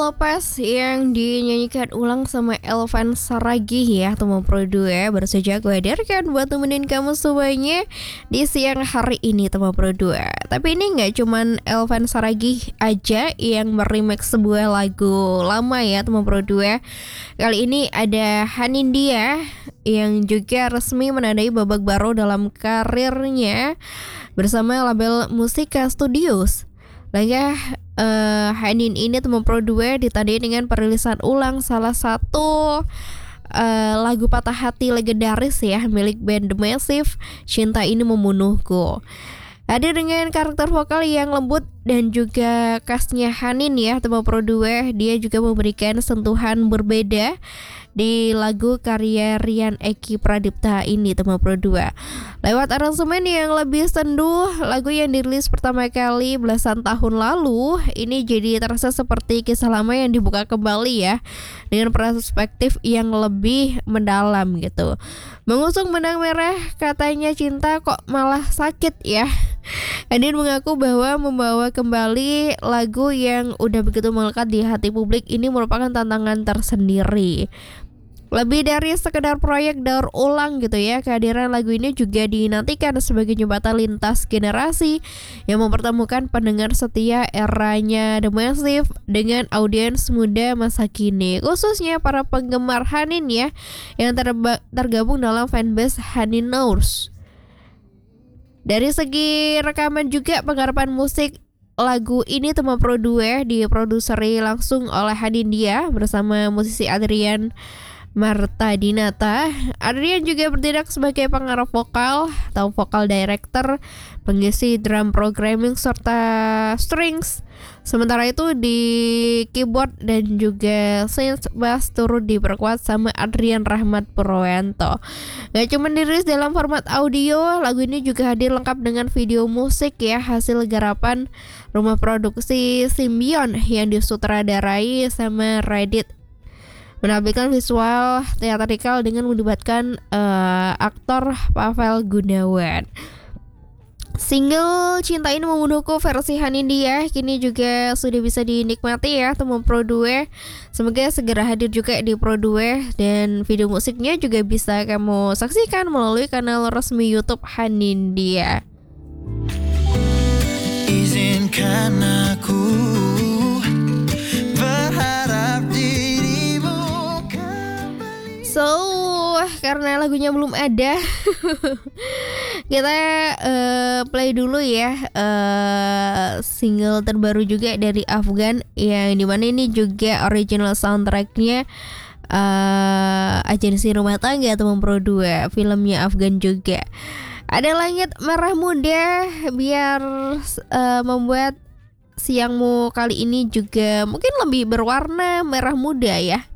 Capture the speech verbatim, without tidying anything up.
Topaz yang dinyanyikan ulang sama Elvan Saragih ya teman Produ ya. Baru saja aku hadirkan buat temenin kamu semuanya di siang hari ini teman Produ. Tapi ini gak cuman Elvan Saragih aja yang meremix sebuah lagu lama ya teman Produ ya. Kali ini ada Hanindya yang juga resmi menandai babak baru dalam karirnya bersama label Musika Studios. Langkah uh, Hanin ini teman Produ ditandai dengan perilisan ulang salah satu uh, lagu patah hati legendaris ya milik band The Massive, Cinta Ini Membunuhku. Hadir dengan karakter vokal yang lembut dan juga khasnya Hanin ya teman Produ, dia juga memberikan sentuhan berbeda di lagu karya Rian Eki Pradipta ini teman Produ. Lewat aransemen yang lebih sendu, lagu yang dirilis pertama kali belasan tahun lalu ini jadi terasa seperti kisah lama yang dibuka kembali ya, dengan perspektif yang lebih mendalam gitu. Mengusung benang merah katanya cinta kok malah sakit ya. Hanin mengaku bahwa membawa kembali lagu yang udah begitu melekat di hati publik ini merupakan tantangan tersendiri. Lebih dari sekedar proyek daur ulang gitu ya, kehadiran lagu ini juga dinantikan sebagai jembatan lintas generasi yang mempertemukan pendengar setia eranya The Massive dengan audiens muda masa kini, khususnya para penggemar Hanin ya yang terba- tergabung dalam fanbase Haninours. Dari segi rekaman juga penggarapan musik lagu ini teman Produ diproduseri langsung oleh Hanindya bersama musisi Adrian Marta Dinata. Adrian juga bertindak sebagai pengarah vokal atau vokal director, pengisi drum programming serta strings. Sementara itu di keyboard dan juga synth bass turut diperkuat sama Adrian Rahmat Purwanto. Gak cuma dirilis dalam format audio, lagu ini juga hadir lengkap dengan video musik ya, hasil garapan rumah produksi Symbion yang disutradarai sama Reddit, menampilkan visual teatrikal dengan melibatkan uh, aktor Pavel Gunawan. Single Cinta Ini Membunuhku versi Hanindya kini juga sudah bisa dinikmati ya teman Produ. Semoga segera hadir juga di Produ dan video musiknya juga bisa kamu saksikan melalui kanal resmi YouTube Hanindya. Izinkan aku berharap dirimu kembali. So, karena lagunya belum ada, kita uh, play dulu ya uh, single terbaru juga dari Afgan yang dimana ini juga original soundtracknya uh, Agensi Rumah Tangga teman Produ, filmnya Afgan juga. Ada Langit Merah Muda biar uh, membuat siangmu kali ini juga mungkin lebih berwarna merah muda ya.